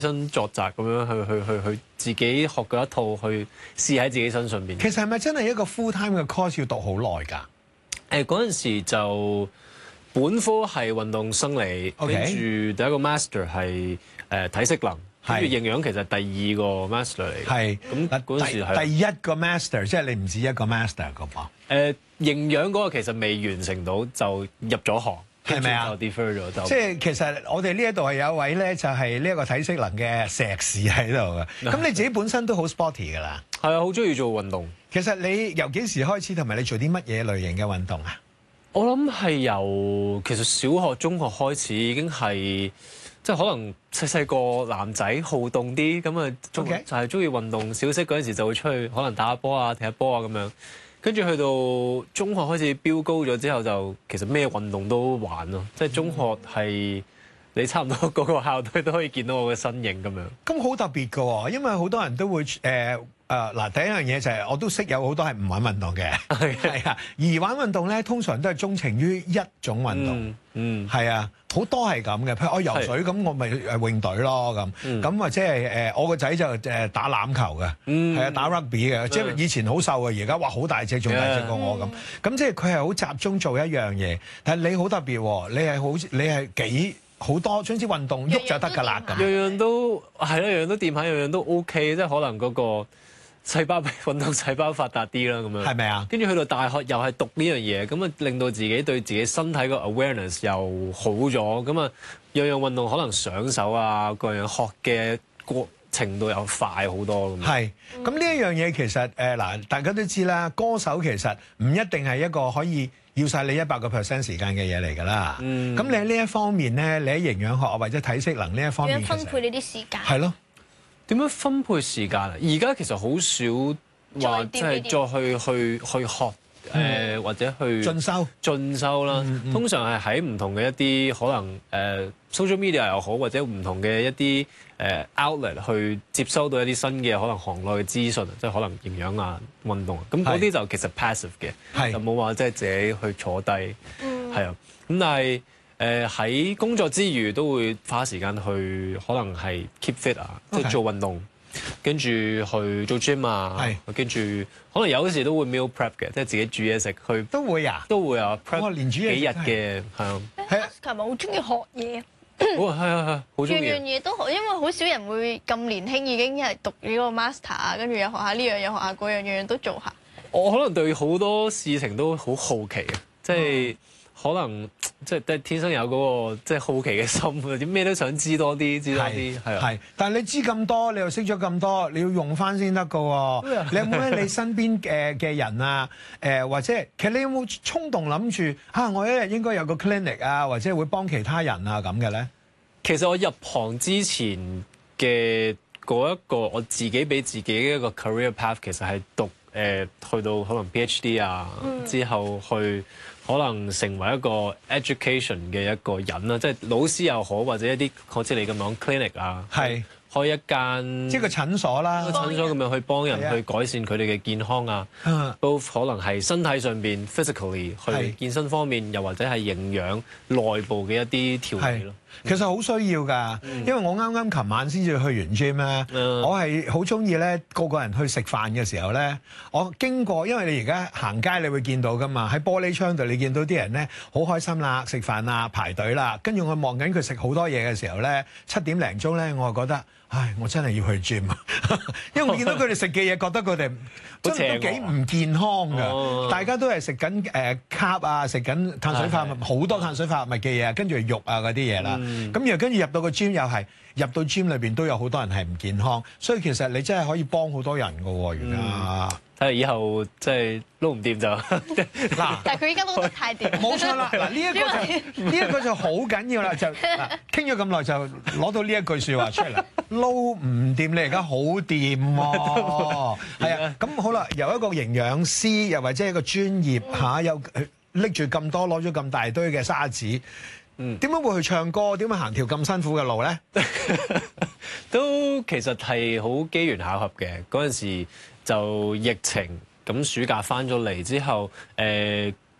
身作則咁樣去自己學嗰一套去試喺自己身上邊。 其實係咪真係一個 full time 嘅 course 要讀好耐㗎？ 嗰陣時就本科係運動生理，跟住第一個 master 係體適能，跟住營養其實第二個 master 嚟嘅。 係咁嗰陣時係第一個 master，即係你唔止一個 master 㗎噃。 營養嗰個其實未完成到就入咗行。 係咪啊？ 就 defer 咗就。 即係其實我哋呢一度係有一位咧，就係呢一個體適能嘅碩士喺度嘅。咁你自己本身都好 sporty 㗎啦。 係啊，好中意做運動。 其實你由幾時開始，同埋你做啲乜嘢類型嘅運動啊？ 我諗係由其實小學、中學開始已經係即係可能細細個男仔好動啲，咁啊就係中意運動。小息嗰陣時就會出去可能打下波啊、踢下波啊咁樣。跟住去到中學開始飆高咗之後，就其實咩運動都玩咯。即係中學係你差唔多個個校隊都可以見到我嘅身影咁樣。 咁好特別㗎喎，因為好多人都會嗱第一樣嘢就係我都識有好多係唔玩運動嘅，係啊。而玩運動咧，通常都係鍾情於一種運動，係啊，好多係咁嘅。譬如我游水咁，我咪泳隊咯咁。咁或者係我個仔就打欖球嘅，係啊，打 rugby 嘅。即係以前好瘦嘅，而家哇好大隻，仲大隻過我咁。咁即係佢係好集中做一樣嘢。但係你好特別喎，你係幾好多，總之運動喐就得㗎啦咁。 樣樣都係啦，樣樣都掂下，樣樣都 OK，即係可能嗰個細胞運動細胞發達啲啦，咁樣係咪啊？跟住去到大學又係讀呢樣嘢，咁啊令到自己對自己身體個 awareness 又好咗，咁啊樣樣運動可能上手啊，各樣學嘅過程度又快好多咁。係， 咁呢一樣嘢其實嗱，大家都知啦，歌手其實唔一定係一個可以要晒你100% 時間嘅嘢嚟㗎啦。咁你喺呢一方面咧，你喺營養學或者體適能呢一方面， 點樣分配你啲時間？ 係咯。 點樣分配時間啊？而家其實好少話即係再去學或者去進修啦。通常係喺唔同嘅一啲可能social media 又好，或者唔同嘅一啲outlet 去接收到一啲新嘅可能行內嘅資訊，即係可能營養啊、運動啊。咁嗰啲就其實 passive 嘅，就冇話即係自己去坐低。係啊，咁但係喺工作之餘都會花時間去可能係 keep fit 啊，即係做運動，跟住去做 gym 啊，跟住可能有時都會 meal prep 嘅，即係自己煮嘢食去。都會啊 prep 連煮幾日嘅，係啊。 係咪好中意學嘢？ 係，好中意。 樣嘢都學，因為好少人會咁年輕已經係讀呢個 master 啊，跟住又學下呢樣，又學下嗰樣，樣樣都做下。 我可能對好多事情都好好奇嘅，即係。可能即係天生有嗰個即係好奇嘅心，或者咩都想知多啲，係啊。 但係你知咁多，你又識咗咁多，你要用翻先得㗎喎。你有冇喺你身邊嘅人啊？或者其實你有冇衝動諗住我一日應該有個 clinic 啊，或者會幫其他人啊咁嘅咧？ 其實我入行之前嘅嗰一個我自己俾自己嘅一個 career path，其實係讀去到可能 PhD 啊，之後去。可能成為一個 education 嘅一個人啦，即係老師又好，或者一啲好似你咁講 clinic 啊，開一間即係個診所啦， 個診所咁樣去幫人去改善佢哋嘅健康啊，both 可能係身體上邊 physically 去健身方面，又或者係營養內部嘅一啲調理咯。 其實好需要㗎，因為我啱啱琴晚先至去完 gym 咧，我係好中意咧，個人去食飯嘅時候咧，我經過，因為你而家行街你會見到㗎嘛，喺玻璃窗度你見到啲人咧好開心啦，食飯啦，排隊啦，跟住我望緊佢食好多嘢嘅時候咧，7點零鐘咧，我就覺得，我真係要去 gym， 因為我見到佢哋食嘅嘢，覺得佢哋真係都幾唔健康㗎，大家都係食緊carb啊，食緊碳水化合物，好多碳水化合物嘅嘢，跟住肉啊嗰啲嘢啦。咁然後跟住入到個 gym 又係入到 gym 裏邊都有好多人係唔健康，所以其實你真係可以幫好多人㗎喎，而家。 睇下以後即係撈唔掂就嗱， 但係佢依家撈得太掂。 冇錯啦，嗱呢一個就好緊要啦，就傾咗咁耐就攞到呢一句説話出嚟，撈唔掂你而家好掂喎，係啊，咁好啦，由一個營養師又或者一個專業又拎住咁多攞咗咁大堆嘅沙子。點解會去唱歌？點解行條咁辛苦嘅路咧？ 都其實係好機緣巧合嘅。嗰陣時就疫情，咁暑假翻咗嚟之後，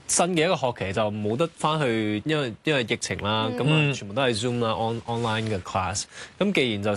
新嘅一個學期就冇得翻去，因為疫情啦，咁啊全部都係 Zoom 啦，online 嘅 class。咁既然就